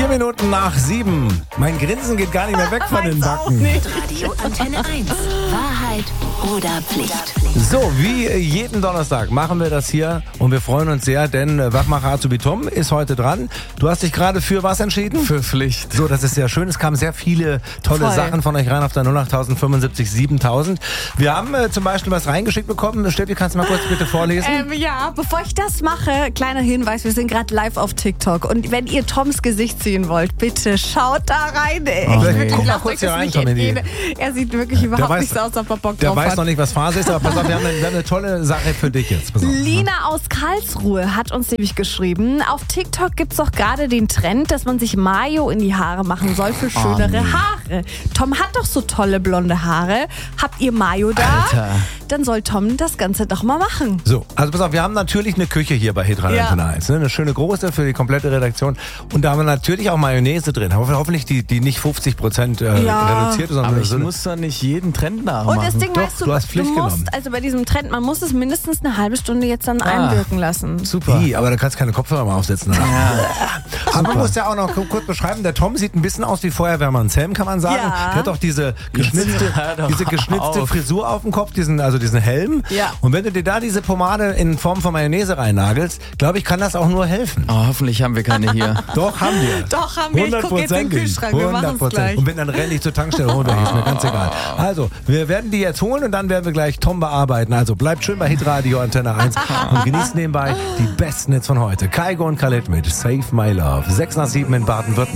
4 Minuten nach 7. Mein Grinsen geht gar nicht mehr weg von den Backen. Radio Antenne 1. Wahrheit oder Pflicht? So, wie jeden Donnerstag machen wir das hier und wir freuen uns sehr, denn Wachmacher Azubi Tom ist heute dran. Du hast dich gerade für was entschieden? Für Pflicht. So, das ist sehr schön. Es kamen sehr viele tolle Sachen von euch rein auf der 08000 75 7000. Wir haben zum Beispiel was reingeschickt bekommen. Steffi, kannst du mal kurz bitte vorlesen? Ja, bevor ich das mache, kleiner Hinweis, wir sind gerade live auf TikTok und wenn ihr Toms Gesicht sehen wollt, bitte schaut da rein. Guck mal kurz hier rein, Tom. Er sieht wirklich überhaupt nicht so aus, ob er Bock Der drauf weiß hat. noch nicht, was Phase ist, aber pass auf, wir haben eine tolle Sache für dich jetzt. Pass auf. Lina aus Karlsruhe hat uns nämlich geschrieben, auf TikTok gibt es doch gerade den Trend, dass man sich Mayo in die Haare machen soll für schönere Haare. Tom hat doch so tolle blonde Haare. Habt ihr Mayo da? Alter. Dann soll Tom das Ganze doch mal machen. So, also pass auf, wir haben natürlich eine Küche hier bei Hitradio Antenne 1. Ne? Eine schöne große für die komplette Redaktion. Und da haben wir natürlich auch Mayonnaise drin. Hoffentlich die nicht 50% reduziert, sondern Aber ich so muss doch nicht jeden Trend nachmachen. Und das Ding, Doch, weißt du hast Pflicht genommen. musst, also bei diesem Trend, man muss es mindestens eine halbe Stunde jetzt dann einwirken lassen. Super. Aber du kannst keine Kopfhörer mal aufsetzen. Aber man muss ja auch noch kurz beschreiben, der Tom sieht ein bisschen aus wie Feuerwehrmann Sam, kann man sagen. Ja. Der hat doch diese geschnitzte auf. Frisur auf dem Kopf, diesen Helm. Ja. Und wenn du dir da diese Pomade in Form von Mayonnaise reinnagelst, glaube ich, kann das auch nur helfen. Oh, hoffentlich haben wir keine hier. Doch, haben wir. Doch, haben wir. Ich gucke jetzt in den Kühlschrank. Wir machen es gleich. Und wenn, dann renne ich zur Tankstelle runter. Ist mir ganz egal. Also, wir werden die jetzt holen und dann werden wir gleich Tom bearbeiten. Also, bleibt schön bei Hitradio Antenne 1 und genießt nebenbei die besten Hits von heute. Kaigo und Khaled mit Save My Love. 6 nach 7 in Baden-Württemberg.